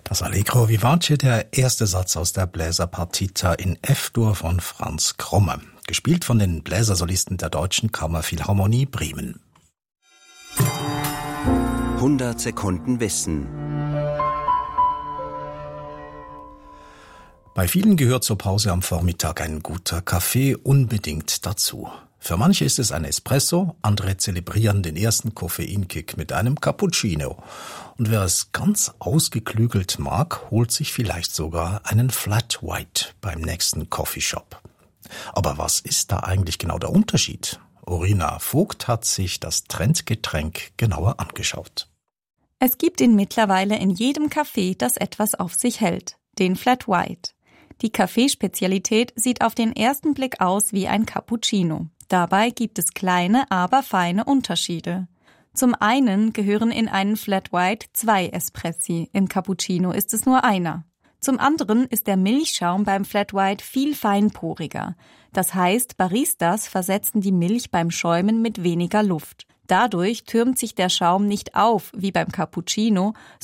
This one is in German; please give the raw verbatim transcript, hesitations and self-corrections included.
Das Allegro vivace, der erste Satz aus der Bläserpartita in F-Dur von Franz Kromme, gespielt von den Bläsersolisten der Deutschen Kammerphilharmonie Bremen. hundert Sekunden Wissen. Bei vielen gehört zur Pause am Vormittag ein guter Kaffee unbedingt dazu. Für manche ist es ein Espresso, andere zelebrieren den ersten Koffeinkick mit einem Cappuccino. Und wer es ganz ausgeklügelt mag, holt sich vielleicht sogar einen Flat White beim nächsten Coffeeshop. Aber was ist da eigentlich genau der Unterschied? Orina Vogt hat sich das Trendgetränk genauer angeschaut. Es gibt ihn mittlerweile in jedem Café, das etwas auf sich hält, den Flat White. Die Kaffeespezialität sieht auf den ersten Blick aus wie ein Cappuccino. Dabei gibt es kleine, aber feine Unterschiede. Zum einen gehören in einen Flat White zwei Espressi, im Cappuccino ist es nur einer. Zum anderen ist der Milchschaum beim Flat White viel feinporiger. Das heißt, Baristas versetzen die Milch beim Schäumen mit weniger Luft. Dadurch türmt sich der Schaum nicht auf wie beim Cappuccino,